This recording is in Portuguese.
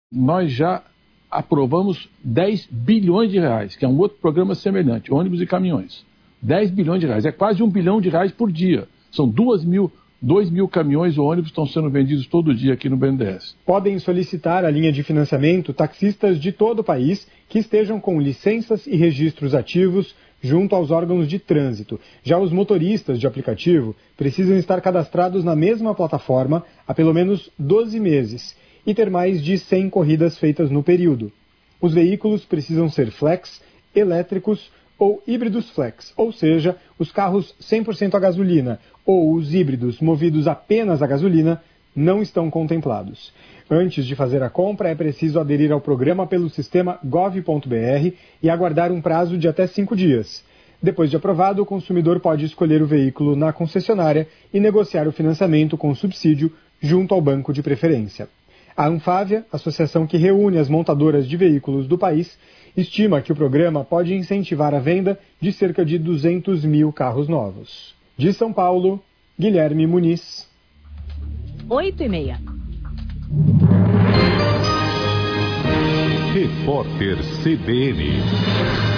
nós já aprovamos 10 bilhões de reais, que é um outro programa semelhante, ônibus e caminhões. 10 bilhões de reais, é quase 1 bilhão de reais por dia. São 2 mil caminhões ou ônibus estão sendo vendidos todo dia aqui no BNDES. Podem solicitar a linha de financiamento taxistas de todo o país que estejam com licenças e registros ativos junto aos órgãos de trânsito. Já os motoristas de aplicativo precisam estar cadastrados na mesma plataforma há pelo menos 12 meses e ter mais de 100 corridas feitas no período. Os veículos precisam ser flex, elétricos ou híbridos flex, ou seja, os carros 100% a gasolina ou os híbridos movidos apenas a gasolina não estão contemplados. Antes de fazer a compra, é preciso aderir ao programa pelo sistema gov.br e aguardar um prazo de até 5 dias. Depois de aprovado, o consumidor pode escolher o veículo na concessionária e negociar o financiamento com subsídio junto ao banco de preferência. A Anfávia, associação que reúne as montadoras de veículos do país, estima que o programa pode incentivar a venda de cerca de 200 mil carros novos. De São Paulo, Guilherme Muniz. 8:30. Repórter CBN.